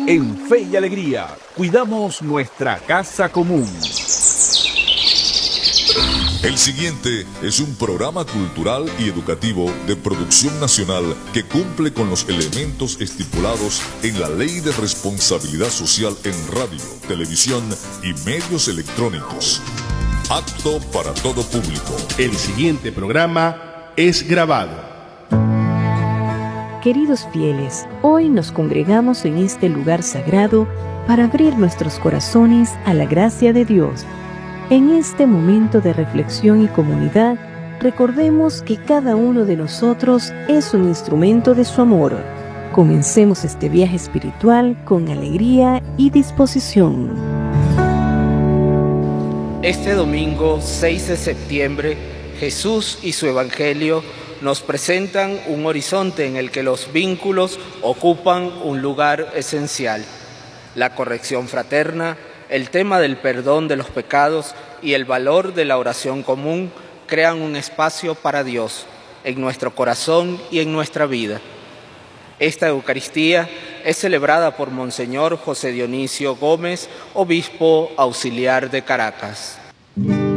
En Fe y Alegría, cuidamos nuestra casa común. El siguiente es un programa cultural y educativo de producción nacional que cumple con los elementos estipulados en la Ley de Responsabilidad Social en radio, televisión y medios electrónicos. Apto para todo público. El siguiente programa es grabado. Queridos fieles, hoy nos congregamos en este lugar sagrado para abrir nuestros corazones a la gracia de Dios. En este momento de reflexión y comunidad, recordemos que cada uno de nosotros es un instrumento de su amor. Comencemos este viaje espiritual con alegría y disposición. Este domingo 6 de septiembre, Jesús y su Evangelio nos presentan un horizonte en el que los vínculos ocupan un lugar esencial. La corrección fraterna, el tema del perdón de los pecados y el valor de la oración común crean un espacio para Dios en nuestro corazón y en nuestra vida. Esta Eucaristía es celebrada por Monseñor José Dionisio Gómez, obispo auxiliar de Caracas.